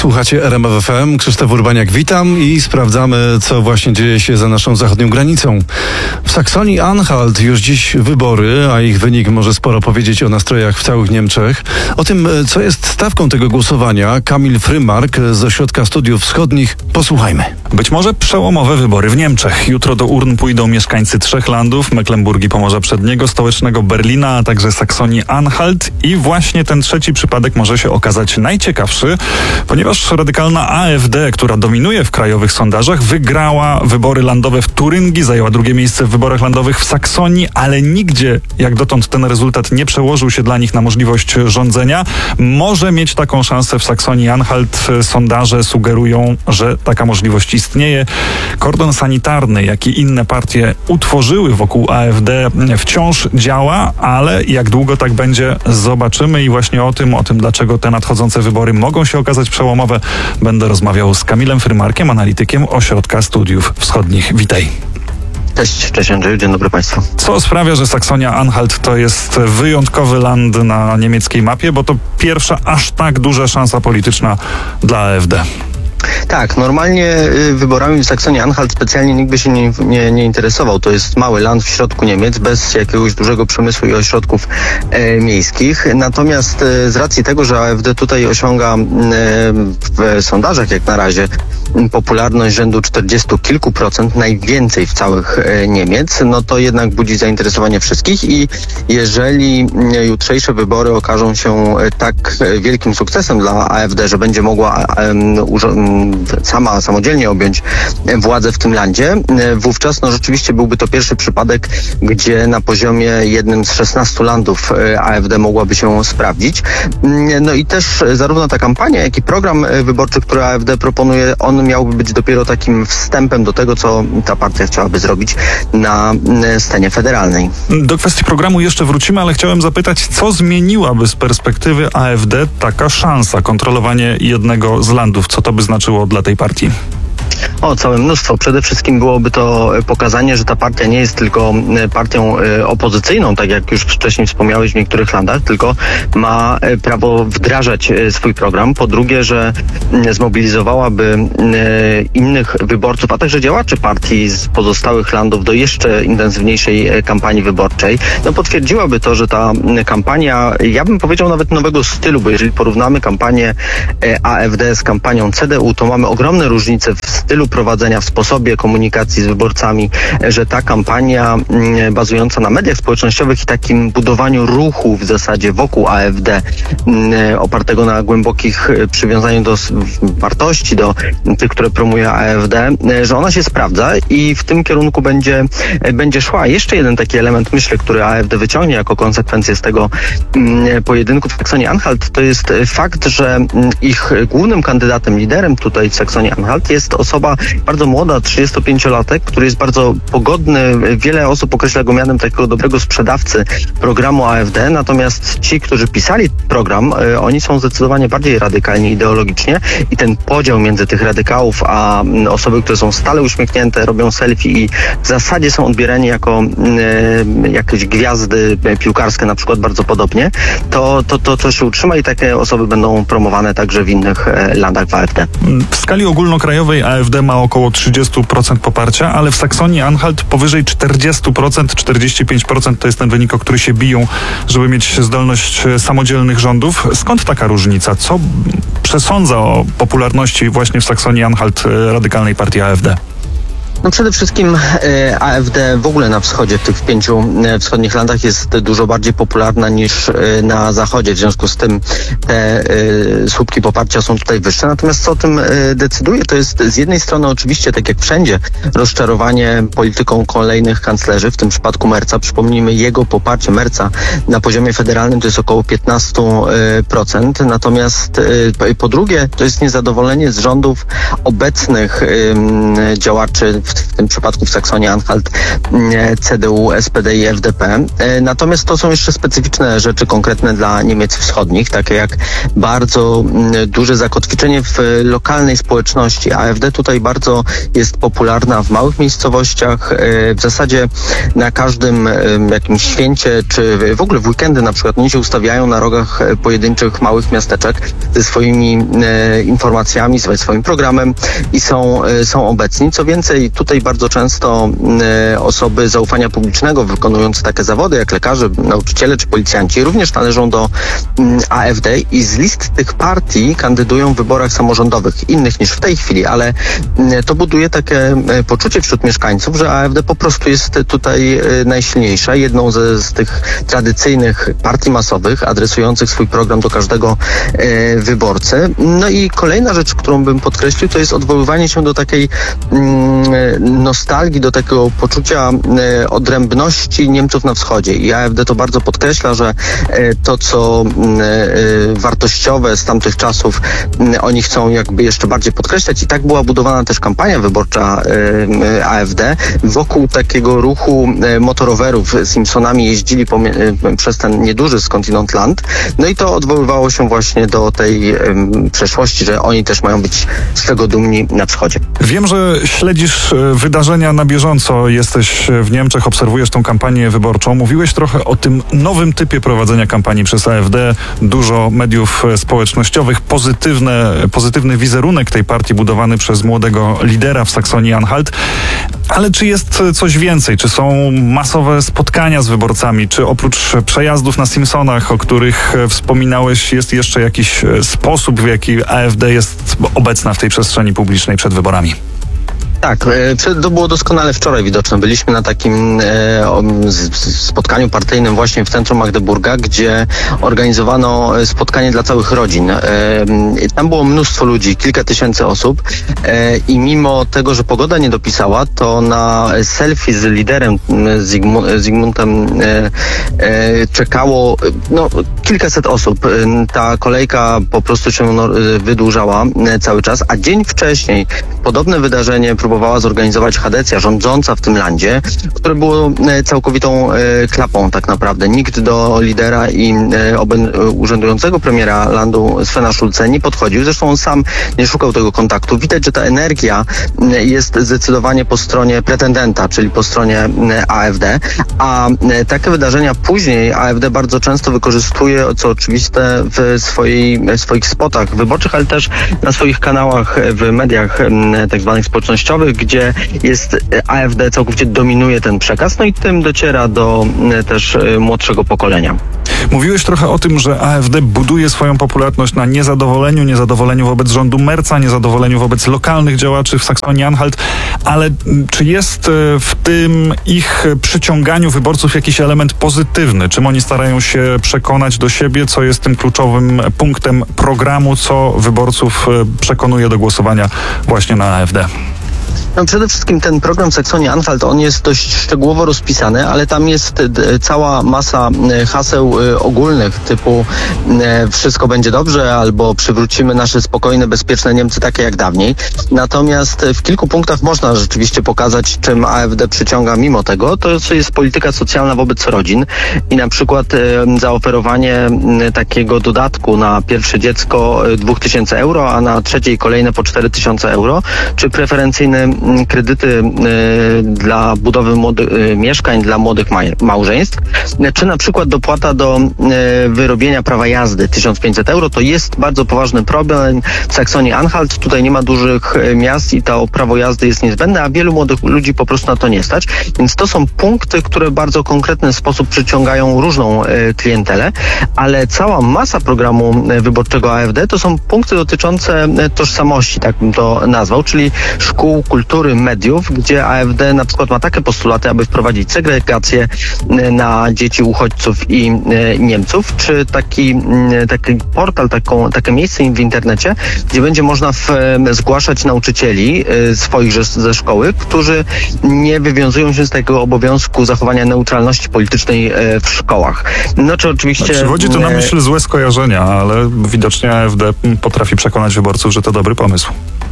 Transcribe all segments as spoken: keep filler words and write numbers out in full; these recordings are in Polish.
Słuchacie R M F F M, Krzysztof Urbaniak, witam i sprawdzamy, co właśnie dzieje się za naszą zachodnią granicą. W Saksonii-Anhalt już dziś wybory, a ich wynik może sporo powiedzieć o nastrojach w całych Niemczech. O tym, co jest stawką tego głosowania, Kamil Frymark z Ośrodka Studiów Wschodnich. Posłuchajmy. Być może przełomowe wybory w Niemczech. Jutro do urn pójdą mieszkańcy trzech landów, Mecklenburgii Pomorza Przedniego, stołecznego Berlina, a także Saksonii-Anhalt i właśnie ten trzeci przypadek może się okazać najciekawszy, ponieważ radykalna A F D, która dominuje w krajowych sondażach, wygrała wybory landowe w Turyngii, zajęła drugie miejsce w wyborach landowych w Saksonii, ale nigdzie jak dotąd ten rezultat nie przełożył się dla nich na możliwość rządzenia. Może mieć taką szansę w Saksonii-Anhalt. Sondaże sugerują, że taka możliwość istnieje. Kordon sanitarny, jak i inne partie utworzyły wokół A F D, wciąż działa, ale jak długo tak będzie, zobaczymy i właśnie o tym, o tym, dlaczego te nadchodzące wybory mogą się okazać przełomowe, będę rozmawiał z Kamilem Frymarkiem, analitykiem Ośrodka Studiów Wschodnich. Witaj. Cześć, cześć Andrzeju, dzień dobry Państwu. Co sprawia, że Saksonia-Anhalt to jest wyjątkowy land na niemieckiej mapie, bo to pierwsza aż tak duża szansa polityczna dla A F D? Tak, normalnie wyborami w Saksonii-Anhalt specjalnie nikt by się nie, nie, nie interesował. To jest mały land w środku Niemiec, bez jakiegoś dużego przemysłu i ośrodków e, miejskich. Natomiast e, z racji tego, że A F D tutaj osiąga e, w sondażach jak na razie popularność rzędu czterdziestu kilku procent, najwięcej w całych e, Niemiec, no to jednak budzi zainteresowanie wszystkich i jeżeli jutrzejsze wybory okażą się tak wielkim sukcesem dla A F D, że będzie mogła e, sama samodzielnie objąć władzę w tym landzie, wówczas no rzeczywiście byłby to pierwszy przypadek, gdzie na poziomie jednym z szesnastu landów A F D mogłaby się sprawdzić. No i też zarówno ta kampania, jak i program wyborczy, który A F D proponuje, on miałby być dopiero takim wstępem do tego, co ta partia chciałaby zrobić na scenie federalnej. Do kwestii programu jeszcze wrócimy, ale chciałem zapytać, co zmieniłaby z perspektywy A F D taka szansa, kontrolowanie jednego z landów? Co to by znaczyło dla tej partii? O, całe mnóstwo. Przede wszystkim byłoby to pokazanie, że ta partia nie jest tylko partią opozycyjną, tak jak już wcześniej wspomniałeś w niektórych landach, tylko ma prawo wdrażać swój program. Po drugie, że zmobilizowałaby innych wyborców, a także działaczy partii z pozostałych landów do jeszcze intensywniejszej kampanii wyborczej. No, potwierdziłaby to, że ta kampania, ja bym powiedział nawet nowego stylu, bo jeżeli porównamy kampanię A F D z kampanią C D U, to mamy ogromne różnice w stylu prowadzenia, w sposobie komunikacji z wyborcami, że ta kampania bazująca na mediach społecznościowych i takim budowaniu ruchu w zasadzie wokół A F D, opartego na głębokich przywiązaniu do wartości, do tych, które promuje A F D, że ona się sprawdza i w tym kierunku będzie, będzie szła. Jeszcze jeden taki element, myślę, który A F D wyciągnie jako konsekwencję z tego pojedynku w Saksonii-Anhalt, to jest fakt, że ich głównym kandydatem, liderem tutaj w Saksonii-Anhalt jest osoba bardzo młoda, trzydziestopięciolatek, który jest bardzo pogodny. Wiele osób określa go mianem takiego dobrego sprzedawcy programu A F D, natomiast ci, którzy pisali program, oni są zdecydowanie bardziej radykalni ideologicznie i ten podział między tych radykałów a osoby, które są stale uśmiechnięte, robią selfie i w zasadzie są odbierani jako e, jakieś gwiazdy piłkarskie na przykład bardzo podobnie, to, to, to, to się utrzyma i takie osoby będą promowane także w innych e, landach w A F D. W skali ogólnokrajowej A F D ma około trzydzieści procent poparcia, ale w Saksonii-Anhalt powyżej czterdzieści procent, czterdzieści pięć procent to jest ten wynik, o który się biją, żeby mieć zdolność samodzielnych rządów. Skąd taka różnica? Co przesądza o popularności właśnie w Saksonii-Anhalt radykalnej partii A F D? No przede wszystkim e, A F D w ogóle na wschodzie, w tych pięciu e, wschodnich landach jest dużo bardziej popularna niż e, na zachodzie. W związku z tym te e, słupki poparcia są tutaj wyższe. Natomiast co o tym e, decyduje, to jest z jednej strony oczywiście, tak jak wszędzie, rozczarowanie polityką kolejnych kanclerzy, w tym przypadku Merza. Przypomnijmy, jego poparcie Merza na poziomie federalnym to jest około piętnaście procent. Natomiast e, po drugie, to jest niezadowolenie z rządów obecnych e, działaczy w w tym przypadku w Saksonii-Anhalt C D U, S P D i F D P. Natomiast to są jeszcze specyficzne rzeczy konkretne dla Niemiec wschodnich, takie jak bardzo duże zakotwiczenie w lokalnej społeczności. A F D tutaj bardzo jest popularna w małych miejscowościach. W zasadzie na każdym jakimś święcie, czy w ogóle w weekendy na przykład, oni się ustawiają na rogach pojedynczych małych miasteczek ze swoimi informacjami, ze swoim programem i są, są obecni. Co więcej, tutaj bardzo często osoby zaufania publicznego wykonujące takie zawody jak lekarze, nauczyciele czy policjanci również należą do A F D i z list tych partii kandydują w wyborach samorządowych, innych niż w tej chwili, ale to buduje takie poczucie wśród mieszkańców, że A F D po prostu jest tutaj najsilniejsza, jedną ze, z tych tradycyjnych partii masowych, adresujących swój program do każdego e, wyborcy. No i kolejna rzecz, którą bym podkreślił, to jest odwoływanie się do takiej mm, nostalgii, do takiego poczucia e, odrębności Niemców na wschodzie. I A F D to bardzo podkreśla, że e, to, co e, wartościowe z tamtych czasów e, oni chcą jakby jeszcze bardziej podkreślać i tak była budowana też kampania wyborcza e, A F D wokół takiego ruchu e, motorowerów. Simpsonami jeździli po, e, przez ten nieduży skądinąd land. No i to odwoływało się właśnie do tej e, przeszłości, że oni też mają być z tego dumni na wschodzie. Wiem, że śledzisz wydarzenia na bieżąco, jesteś w Niemczech, obserwujesz tą kampanię wyborczą. Mówiłeś trochę o tym nowym typie prowadzenia kampanii przez A F D. Dużo mediów społecznościowych, pozytywne, pozytywny wizerunek tej partii budowany przez młodego lidera w Saksonii-Anhalt. Ale czy jest coś więcej? Czy są masowe spotkania z wyborcami? Czy oprócz przejazdów na Simpsonach, o których wspominałeś, jest jeszcze jakiś sposób, w jaki A F D jest obecna w tej przestrzeni publicznej przed wyborami? Tak, to było doskonale wczoraj widoczne. Byliśmy na takim e, spotkaniu partyjnym właśnie w centrum Magdeburga, gdzie organizowano spotkanie dla całych rodzin. E, tam było mnóstwo ludzi, kilka tysięcy osób e, i mimo tego, że pogoda nie dopisała, to na selfie z liderem Zygmu, Zygmuntem e, e, czekało no, kilkaset osób. Ta kolejka po prostu się no, wydłużała cały czas, a dzień wcześniej podobne wydarzenie próbowała zorganizować Hadecja, rządząca w tym landzie, które było całkowitą klapą tak naprawdę. Nikt do lidera i urzędującego premiera landu Svena Schulze nie podchodził. Zresztą on sam nie szukał tego kontaktu. Widać, że ta energia jest zdecydowanie po stronie pretendenta, czyli po stronie A F D, a takie wydarzenia później A F D bardzo często wykorzystuje, co oczywiste, w, swojej, w swoich spotach wyborczych, ale też na swoich kanałach w mediach tak zwanych społecznościowych, gdzie jest A F D całkowicie dominuje ten przekaz, no i tym dociera do też młodszego pokolenia. Mówiłeś trochę o tym, że A F D buduje swoją popularność na niezadowoleniu, niezadowoleniu wobec rządu Merza, niezadowoleniu wobec lokalnych działaczy w Saksonii-Anhalt, ale czy jest w tym ich przyciąganiu wyborców jakiś element pozytywny? Czym oni starają się przekonać do siebie, co jest tym kluczowym punktem programu, co wyborców przekonuje do głosowania właśnie na A F D? No przede wszystkim ten program Saksonii-Anhalt, on jest dość szczegółowo rozpisany, ale tam jest cała masa haseł ogólnych typu wszystko będzie dobrze albo przywrócimy nasze spokojne, bezpieczne Niemcy takie jak dawniej. Natomiast w kilku punktach można rzeczywiście pokazać, czym A F D przyciąga mimo tego. To jest polityka socjalna wobec rodzin i na przykład zaoferowanie takiego dodatku na pierwsze dziecko dwa tysiące euro, a na trzecie i kolejne po cztery tysiące euro, czy preferencyjne kredyty y, dla budowy młody, y, mieszkań dla młodych ma- małżeństw, czy na przykład dopłata do y, wyrobienia prawa jazdy tysiąc pięćset euro, to jest bardzo poważny problem w Saksonii-Anhalt. Tutaj nie ma dużych y, miast i to prawo jazdy jest niezbędne, a wielu młodych ludzi po prostu na to nie stać. Więc to są punkty, które w bardzo konkretny sposób przyciągają różną y, klientelę, ale cała masa programu y, wyborczego A F D to są punkty dotyczące y, tożsamości, tak bym to nazwał, czyli szkół, kultury, mediów, gdzie A F D na przykład ma takie postulaty, aby wprowadzić segregację na dzieci uchodźców i Niemców, czy taki, taki portal, taką, takie miejsce w internecie, gdzie będzie można w, zgłaszać nauczycieli swoich ze szkoły, którzy nie wywiązują się z tego obowiązku zachowania neutralności politycznej w szkołach. No czy oczywiście... Przywodzi to na myśl złe skojarzenia, ale widocznie A F D potrafi przekonać wyborców, że to dobry pomysł.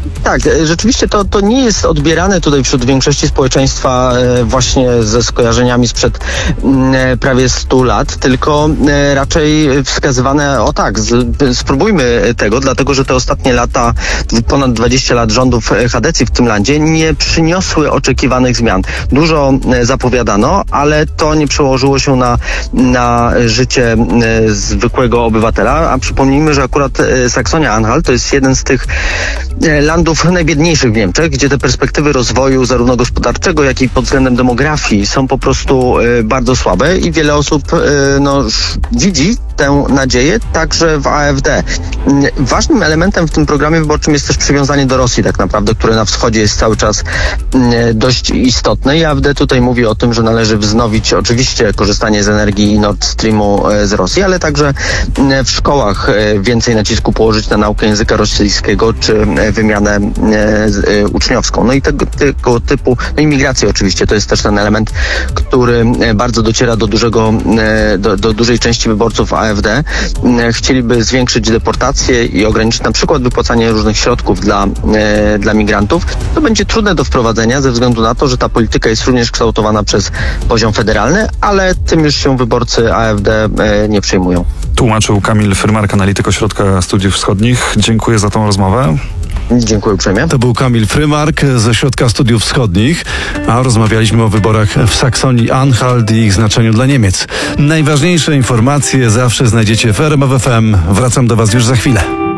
Tak, rzeczywiście to, to nie jest odbierane tutaj wśród większości społeczeństwa właśnie ze skojarzeniami sprzed prawie stu lat, tylko raczej wskazywane, o tak, z, spróbujmy tego, dlatego że te ostatnie lata, ponad dwadzieścia lat rządów Chadecji w tym landzie nie przyniosły oczekiwanych zmian. Dużo zapowiadano, ale to nie przełożyło się na, na życie zwykłego obywatela, a przypomnijmy, że akurat Saksonia-Anhalt to jest jeden z tych landów najbiedniejszych w Niemczech, gdzie te perspektywy rozwoju zarówno gospodarczego, jak i pod względem demografii są po prostu bardzo słabe i wiele osób no, widzi tę nadzieję także w A F D. Ważnym elementem w tym programie wyborczym jest też przywiązanie do Rosji tak naprawdę, które na wschodzie jest cały czas dość istotne i A F D tutaj mówi o tym, że należy wznowić oczywiście korzystanie z energii Nord Streamu z Rosji, ale także w szkołach więcej nacisku położyć na naukę języka rosyjskiego czy wymianę uczniowską. No i tego, tego typu, no i migrację oczywiście, to jest też ten element, który bardzo dociera do dużego, do, do dużej części wyborców A F D. Chcieliby zwiększyć deportację i ograniczyć na przykład wypłacanie różnych środków dla, dla migrantów. To będzie trudne do wprowadzenia ze względu na to, że ta polityka jest również kształtowana przez poziom federalny, ale tym już się wyborcy A F D nie przejmują. Tłumaczył Kamil Frymark, analityk Ośrodka Studiów Wschodnich. Dziękuję za tą rozmowę. Dziękuję uprzejmie. To był Kamil Frymark ze Ośrodka Studiów Wschodnich, a rozmawialiśmy o wyborach w Saksonii-Anhalt i ich znaczeniu dla Niemiec. Najważniejsze informacje zawsze znajdziecie w R M F F M. Wracam do Was już za chwilę.